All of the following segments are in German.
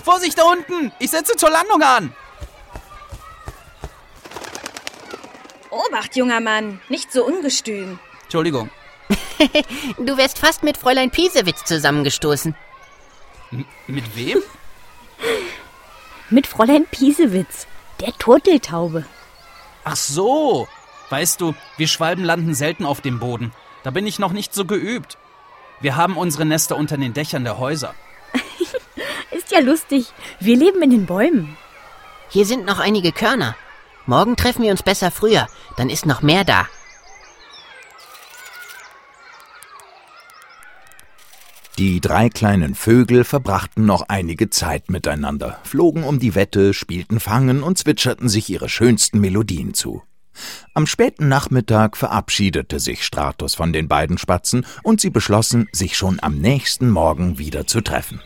Vorsicht da unten! Ich setze zur Landung an! Obacht, junger Mann, nicht so ungestüm. Entschuldigung. Du wärst fast mit Fräulein Piesewitz zusammengestoßen. Mit wem? Mit Fräulein Piesewitz, der Turteltaube. Ach so. Weißt du, wir Schwalben landen selten auf dem Boden. Da bin ich noch nicht so geübt. Wir haben unsere Nester unter den Dächern der Häuser. Ist ja lustig. Wir leben in den Bäumen. Hier sind noch einige Körner. Morgen treffen wir uns besser früher, dann ist noch mehr da. Die 3 kleinen Vögel verbrachten noch einige Zeit miteinander, flogen um die Wette, spielten Fangen und zwitscherten sich ihre schönsten Melodien zu. Am späten Nachmittag verabschiedete sich Stratos von den beiden Spatzen und sie beschlossen, sich schon am nächsten Morgen wieder zu treffen.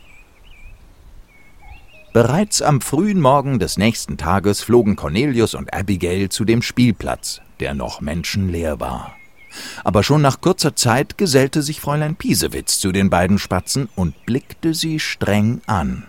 Bereits am frühen Morgen des nächsten Tages flogen Cornelius und Abigail zu dem Spielplatz, der noch menschenleer war. Aber schon nach kurzer Zeit gesellte sich Fräulein Piesewitz zu den beiden Spatzen und blickte sie streng an.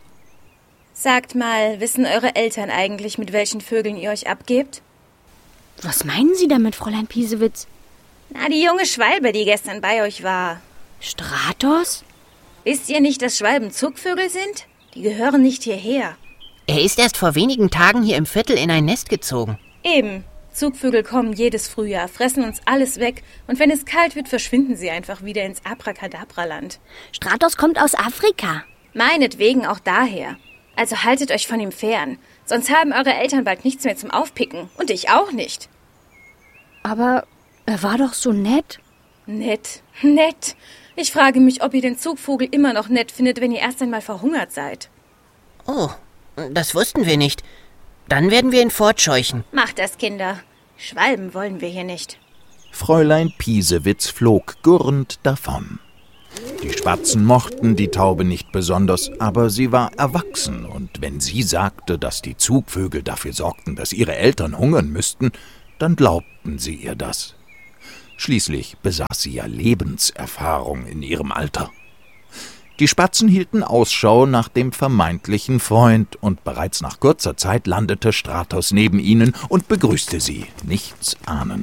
Sagt mal, wissen eure Eltern eigentlich, mit welchen Vögeln ihr euch abgebt? Was meinen Sie damit, Fräulein Piesewitz? Na, die junge Schwalbe, die gestern bei euch war. Stratos? Wisst ihr nicht, dass Schwalben Zugvögel sind? Die gehören nicht hierher. Er ist erst vor wenigen Tagen hier im Viertel in ein Nest gezogen. Eben. Zugvögel kommen jedes Frühjahr, fressen uns alles weg und wenn es kalt wird, verschwinden sie einfach wieder ins Abracadabra-Land. Stratos kommt aus Afrika. Meinetwegen auch daher. Also haltet euch von ihm fern, sonst haben eure Eltern bald nichts mehr zum Aufpicken und ich auch nicht. Aber er war doch so nett. Nett, nett. Ich frage mich, ob ihr den Zugvogel immer noch nett findet, wenn ihr erst einmal verhungert seid. Oh, das wussten wir nicht. Dann werden wir ihn fortscheuchen. Macht das, Kinder. Schwalben wollen wir hier nicht. Fräulein Piesewitz flog gurrend davon. Die Spatzen mochten die Taube nicht besonders, aber sie war erwachsen, und wenn sie sagte, dass die Zugvögel dafür sorgten, dass ihre Eltern hungern müssten, dann glaubten sie ihr das. Schließlich besaß sie ja Lebenserfahrung in ihrem Alter. Die Spatzen hielten Ausschau nach dem vermeintlichen Freund, und bereits nach kurzer Zeit landete Stratos neben ihnen und begrüßte sie, nichts ahnend.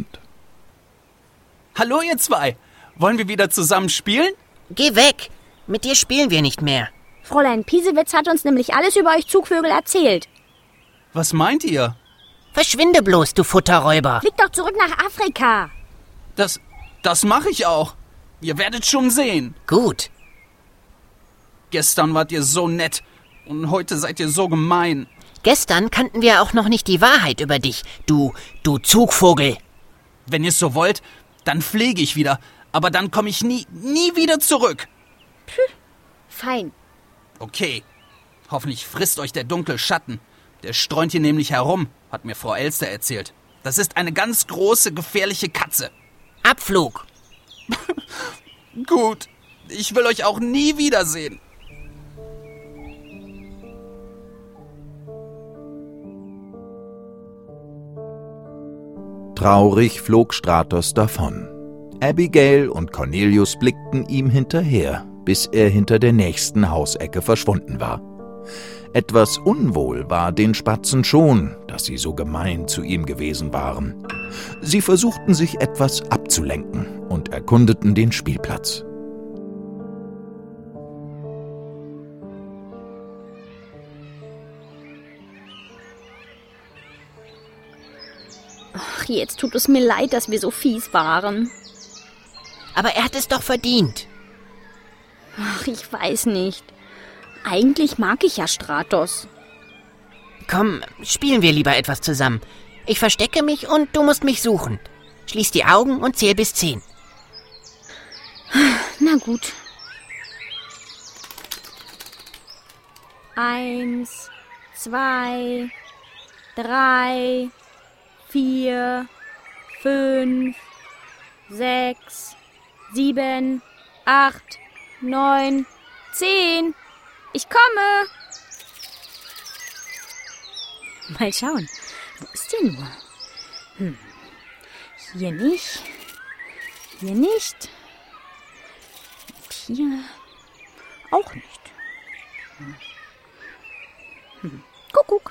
Hallo ihr zwei, wollen wir wieder zusammen spielen? Geh weg, mit dir spielen wir nicht mehr. Fräulein Piesewitz hat uns nämlich alles über euch Zugvögel erzählt. Was meint ihr? Verschwinde bloß, du Futterräuber. Flieg doch zurück nach Afrika. Das mache ich auch. Ihr werdet schon sehen. Gut. Gestern wart ihr so nett und heute seid ihr so gemein. Gestern kannten wir auch noch nicht die Wahrheit über dich, du Zugvogel. Wenn ihr es so wollt, dann fliege ich wieder, aber dann komme ich nie wieder zurück. Fein. Okay, hoffentlich frisst euch der dunkle Schatten. Der streunt hier nämlich herum, hat mir Frau Elster erzählt. Das ist eine ganz große, gefährliche Katze. Abflug. Gut, ich will euch auch nie wiedersehen. Traurig flog Stratos davon. Abigail und Cornelius blickten ihm hinterher, bis er hinter der nächsten Hausecke verschwunden war. Etwas unwohl war den Spatzen schon, dass sie so gemein zu ihm gewesen waren. Sie versuchten sich etwas abzulenken und erkundeten den Spielplatz. Ach, jetzt tut es mir leid, dass wir so fies waren. Aber er hat es doch verdient. Ach, ich weiß nicht. Eigentlich mag ich ja Stratos. Komm, spielen wir lieber etwas zusammen. Ich verstecke mich und du musst mich suchen. Schließ die Augen und zähl bis 10. Na gut. 1, 2, 3, 4, 5, 6, 7, 8, 9, 10. Ich komme. Mal schauen. Wo ist der nur? Hier nicht. Hier nicht. Und hier auch nicht. Kuckuck.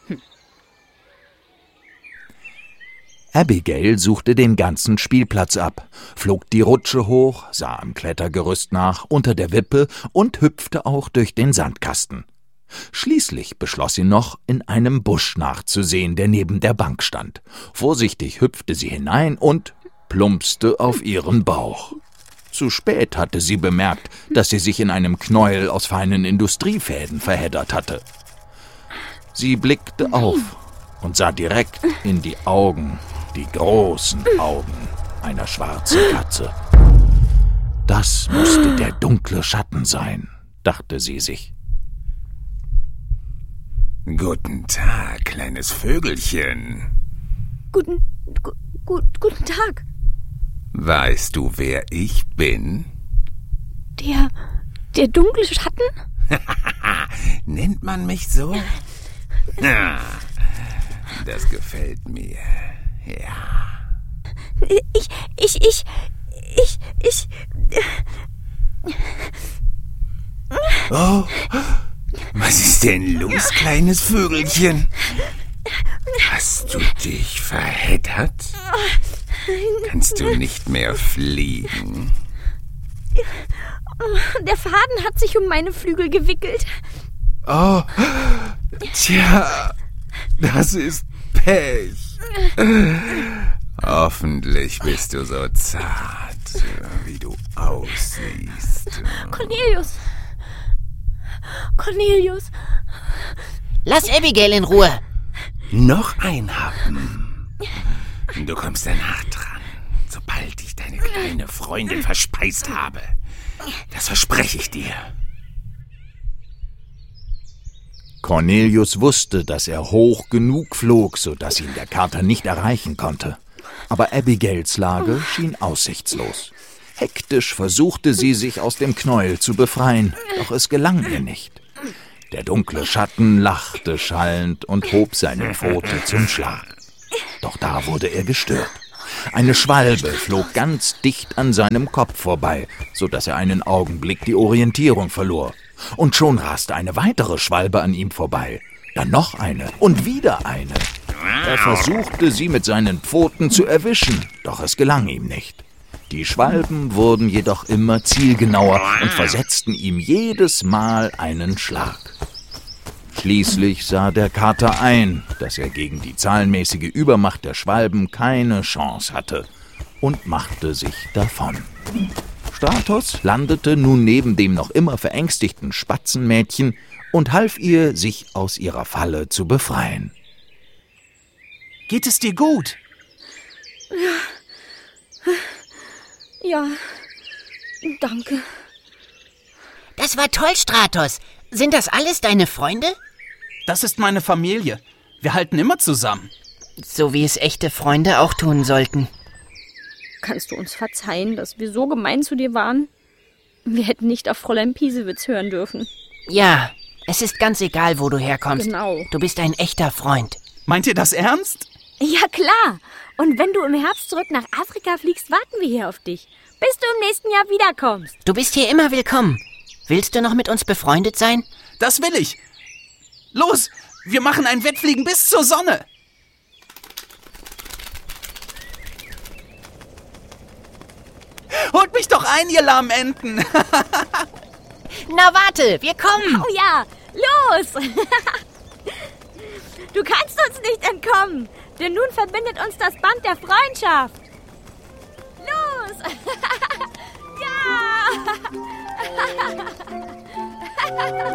Abigail suchte den ganzen Spielplatz ab, flog die Rutsche hoch, sah am Klettergerüst nach, unter der Wippe und hüpfte auch durch den Sandkasten. Schließlich beschloss sie noch, in einem Busch nachzusehen, der neben der Bank stand. Vorsichtig hüpfte sie hinein und plumpste auf ihren Bauch. Zu spät hatte sie bemerkt, dass sie sich in einem Knäuel aus feinen Industriefäden verheddert hatte. Sie blickte auf und sah direkt in die Augen, die großen Augen einer schwarzen Katze. Das musste der dunkle Schatten sein, dachte sie sich. Guten Tag, kleines Vögelchen. Guten Tag. Weißt du, wer ich bin? Der dunkle Schatten? Nennt man mich so? Das gefällt mir. Ja. Oh, was ist denn los, kleines Vögelchen? Hast du dich verheddert? Kannst du nicht mehr fliegen? Der Faden hat sich um meine Flügel gewickelt. Oh, tja, das ist Pech. Hoffentlich bist du so zart, wie du aussiehst. Cornelius. Lass Abigail in Ruhe. Noch ein Happen. Du kommst danach dran, sobald ich deine kleine Freundin verspeist habe. Das verspreche ich dir. Cornelius wusste, dass er hoch genug flog, sodass ihn der Kater nicht erreichen konnte. Aber Abigails Lage schien aussichtslos. Hektisch versuchte sie, sich aus dem Knäuel zu befreien, doch es gelang ihr nicht. Der dunkle Schatten lachte schallend und hob seine Pfote zum Schlag. Doch da wurde er gestört. Eine Schwalbe flog ganz dicht an seinem Kopf vorbei, sodass er einen Augenblick die Orientierung verlor. Und schon raste eine weitere Schwalbe an ihm vorbei, dann noch eine und wieder eine. Er versuchte, sie mit seinen Pfoten zu erwischen, doch es gelang ihm nicht. Die Schwalben wurden jedoch immer zielgenauer und versetzten ihm jedes Mal einen Schlag. Schließlich sah der Kater ein, dass er gegen die zahlenmäßige Übermacht der Schwalben keine Chance hatte und machte sich davon. Stratos landete nun neben dem noch immer verängstigten Spatzenmädchen und half ihr, sich aus ihrer Falle zu befreien. Geht es dir gut? Ja, danke. Das war toll, Stratos. Sind das alles deine Freunde? Das ist meine Familie. Wir halten immer zusammen. So wie es echte Freunde auch tun sollten. Kannst du uns verzeihen, dass wir so gemein zu dir waren? Wir hätten nicht auf Fräulein Piesewitz hören dürfen. Ja, es ist ganz egal, wo du herkommst. Genau. Du bist ein echter Freund. Meint ihr das ernst? Ja, klar. Und wenn du im Herbst zurück nach Afrika fliegst, warten wir hier auf dich. Bis du im nächsten Jahr wiederkommst. Du bist hier immer willkommen. Willst du noch mit uns befreundet sein? Das will ich. Los, wir machen ein Wettfliegen bis zur Sonne. Holt mich doch ein, ihr lahmen Enten. Na warte, wir kommen. Oh ja, los! Du kannst uns nicht entkommen, denn nun verbindet uns das Band der Freundschaft. Los! Ja!